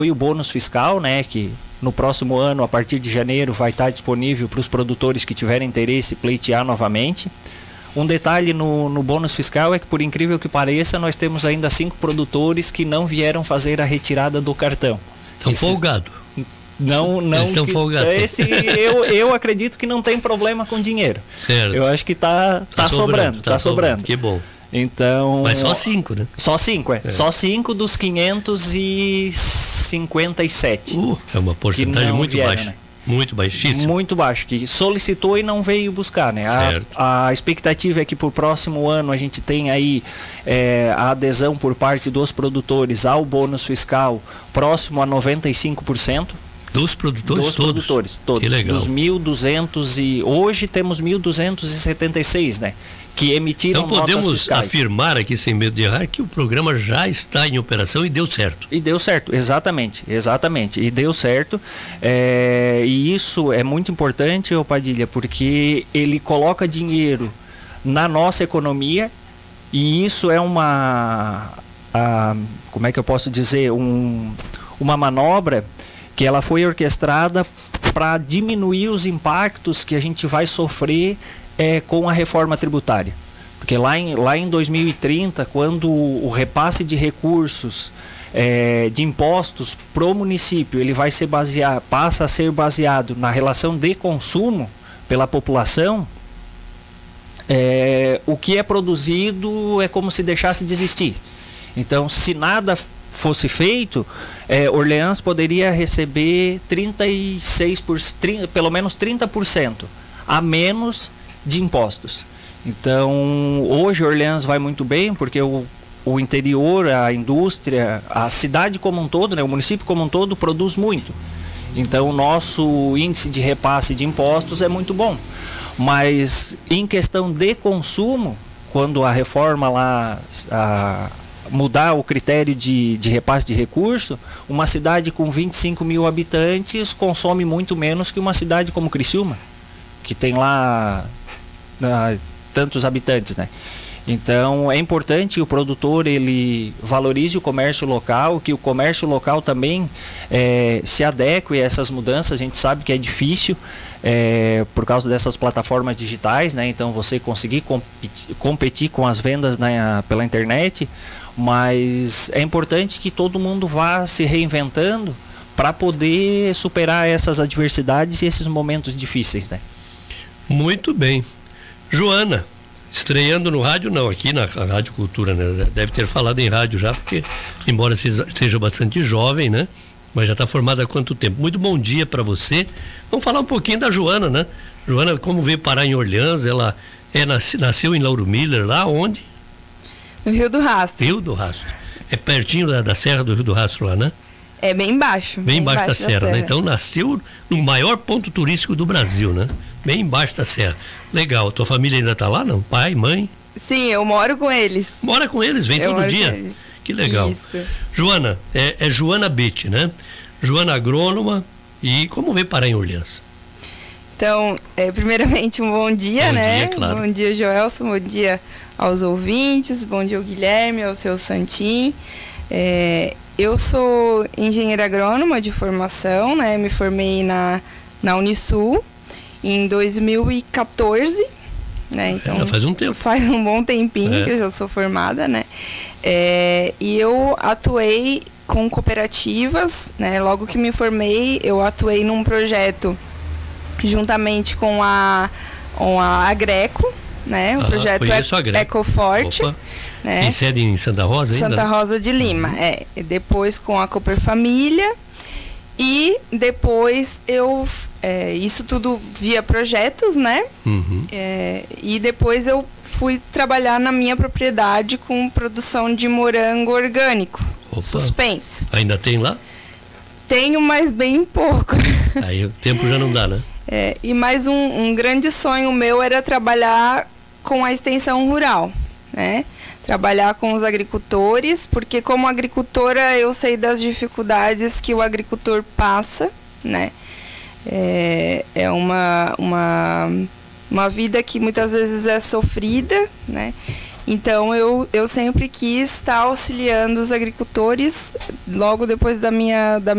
o bônus fiscal, né, que no próximo ano, a partir de janeiro, vai estar disponível para os produtores que tiverem interesse pleitear novamente. Um detalhe no bônus fiscal é que, por incrível que pareça, nós temos ainda 5 produtores que não vieram fazer a retirada do cartão. Estão folgados. Não. Eles estão folgados. Eu acredito que não tem problema com dinheiro. Certo. Eu acho que tá sobrando. Que bom. Então, mas só 5, né? Só 5, Só 5 dos 557. É uma porcentagem muito baixa. Né? Muito baixíssimo. Muito baixo, que solicitou e não veio buscar, né? A expectativa é que para o próximo ano a gente tenha aí a adesão por parte dos produtores ao bônus fiscal próximo a 95%. Dos produtores? Dos produtores, todos. Que legal. Dos 1.200 hoje temos 1.276, né? Que emitiram notas fiscais. Então podemos afirmar aqui, sem medo de errar, que o programa já está em operação e deu certo. E deu certo, exatamente. E deu certo. E isso é muito importante, Padilha, porque ele coloca dinheiro na nossa economia e isso é como é que eu posso dizer, uma manobra que ela foi orquestrada para diminuir os impactos que a gente vai sofrer com a reforma tributária. Porque lá em 2030, quando o repasse de recursos de impostos para o município ele passa a ser baseado na relação de consumo pela população, o que é produzido é como se deixasse de existir. Então, se nada fosse feito, Orleans poderia receber 36%, pelo menos 30% a menos de impostos. Então, hoje Orleans vai muito bem, porque o interior, a indústria, a cidade como um todo, né, o município como um todo produz muito. Então, o nosso índice de repasse de impostos é muito bom. Mas, em questão de consumo, quando a reforma lá mudar o critério de repasse de recurso, uma cidade com 25 mil habitantes consome muito menos que uma cidade como Criciúma, que tem lá tantos habitantes, né? Então é importante que o produtor ele valorize o comércio local, que o comércio local também se adeque a essas mudanças. A gente sabe que é difícil por causa dessas plataformas digitais, né? Então você conseguir competir com as vendas pela internet, mas é importante que todo mundo vá se reinventando para poder superar essas adversidades e esses momentos difíceis, né? Muito bem. Joana, estreando no rádio, não, aqui na Rádio Cultura, né? Deve ter falado em rádio já, porque embora seja bastante jovem, né? Mas já está formada há quanto tempo? Muito bom dia para você. Vamos falar um pouquinho da Joana, né? Joana, como veio parar em Orleans, ela nasceu em Lauro Miller, lá onde? No Rio do Rastro. Rio do Rastro. É pertinho da Serra do Rio do Rastro lá, né? É bem embaixo. Bem embaixo da serra, né? Então nasceu no maior ponto turístico do Brasil, né? Bem embaixo da serra. Legal. Tua família ainda está lá, não? Pai, mãe? Sim, eu moro com eles. Mora com eles? Vem todo dia? Que legal. Isso. Joana, é Joana Betti, né? Joana agrônoma. E como veio parar em Orleans? Então, primeiramente um bom dia, né? Bom dia, claro. Bom dia, Joelson. Bom dia aos ouvintes. Bom dia ao Guilherme, ao seu Santim. Eu sou engenheira agrônoma de formação, né? Me formei na Unisul em 2014, né? Então, já faz um tempo. Faz um bom tempinho que eu já sou formada, né? E eu atuei com cooperativas, né? Logo que me formei, eu atuei num projeto juntamente com a Agreco, né? O projeto Ecoforte. Né? Tem sede em Santa Rosa ainda? Santa Rosa de Lima, E depois com a Cooper Família e depois isso tudo via projetos, né? Uhum. E depois eu fui trabalhar na minha propriedade com produção de morango orgânico. Opa. Suspenso. Ainda tem lá? Tenho, mas bem pouco. Aí o tempo já não dá, né? E mais um grande sonho meu era trabalhar com a extensão rural, né? Trabalhar com os agricultores, porque como agricultora eu sei das dificuldades que o agricultor passa, né? É uma vida que muitas vezes é sofrida, né? Então eu sempre quis estar auxiliando os agricultores logo depois da minha